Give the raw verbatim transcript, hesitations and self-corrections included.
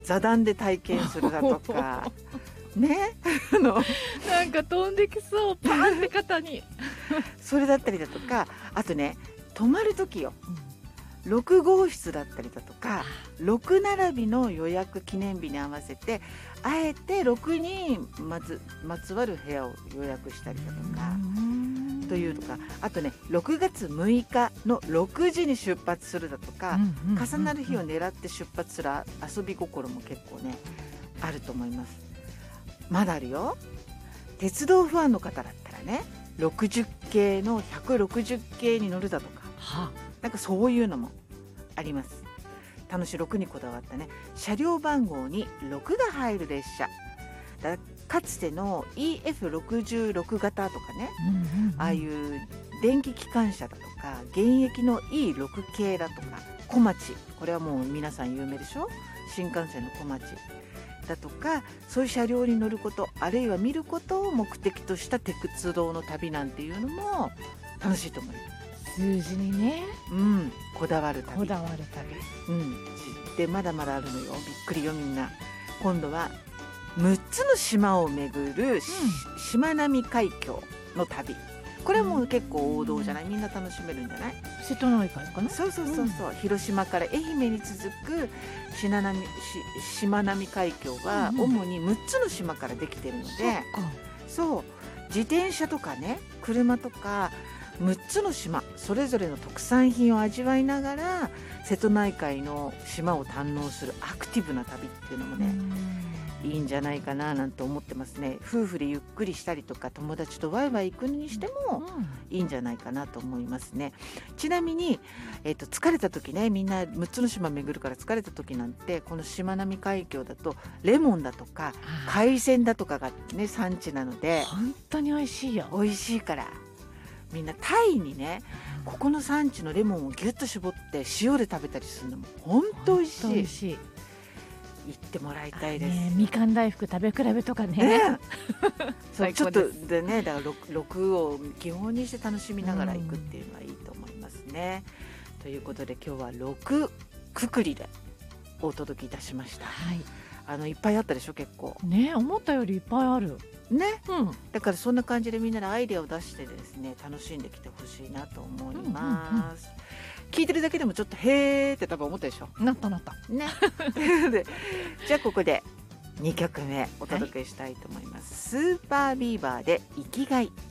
座談で体験するだとかねあのなんか飛んできそう、パーンって肩にそれだったりだとか、あとね泊まる時よ、ろくごうしつだったりだとか、ろく並びの予約記念日に合わせてあえてろくにまつまつわる部屋を予約したりだとかというとか、あとねろくがつむいかのろくじに出発するだとか、重なる日を狙って出発する遊び心も結構ねあると思います。まだあるよ。鉄道ファンの方だったらね、ろくじゅっけいのひゃくろくじゅっけいに乗るだとか、 はあ、 なんかそういうのもあります。楽しいろくにこだわったね車両番号にろくが入る列車だ。かつての イーエフろくじゅうろく 型とかね、 うんうんうん、 ああいう電気機関車だとか現役の イーろく 系だとか、小町、これはもう皆さん有名でしょ、新幹線の小町だとか、そういう車両に乗ること、あるいは見ることを目的とした鉄道の旅なんていうのも楽しいと思います。 数字にね、 うん、こだわる旅、 こだわる旅、 うん、でまだまだあるのよ。びっくりよみんな。今度はむっつの島を巡る、うん、しまなみ海峡の旅。これはもう結構王道じゃない、みんな楽しめるんじゃない？ 瀬戸内海かな。 そうそうそうそう、うん、広島から愛媛に続くしななみししまなみ海峡は主にむっつの島からできてるので、うんうん、そう自転車とかね車とかむっつの島それぞれの特産品を味わいながら瀬戸内海の島を堪能するアクティブな旅っていうのもね、いいんじゃないかななんて思ってますね。夫婦でゆっくりしたりとか友達とワイワイ行くにしてもいいんじゃないかなと思いますね。ちなみに、えーと、疲れた時ね、みんなむっつの島巡るから疲れた時なんてこのしまなみ海峡だとレモンだとか海鮮だとかがね産地なので本当に美味しいよ。 美味しいからみんなタイにね、ここの産地のレモンをギュッと絞って塩で食べたりするのも本当美味しい。 美味しい。 行ってもらいたいです。 ね、みかん大福食べ比べとかね。 ねそうちょっとでね、だから 6, 6を基本にして楽しみながら行くっていうのはいいと思いますね。ということで今日はろくくくりでお届けいたしました。 はい。 あのいっぱいあったでしょ結構。 ね、思ったよりいっぱいある。 ね、 うん、 だからそんな感じでみんなでアイデアを出してですね楽しんできてほしいなと思います、うんうんうん、聞いてるだけでもちょっとへーって多分思ったでしょ。 なったなったねでじゃあここでにきょくめお届けしたいと思います、はい、スーパービーバーで生きがい。